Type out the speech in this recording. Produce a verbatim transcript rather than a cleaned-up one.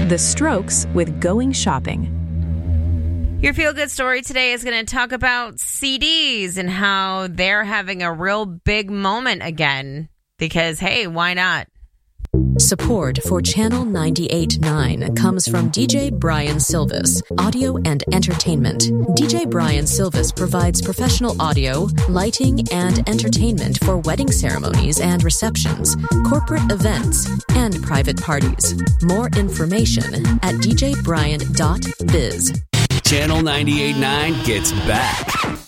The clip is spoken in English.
The Strokes with Going Shopping. Your feel-good story today is going to talk about C Ds and how they're having a real big moment again. Because, hey, why not? Support for Channel ninety-eight point nine comes from D J Brian Silvis, Audio and Entertainment. D J Brian Silvis provides professional audio, lighting, and entertainment for wedding ceremonies and receptions, corporate events, and private parties. More information at d j brian dot biz. Channel ninety-eight point nine gets back.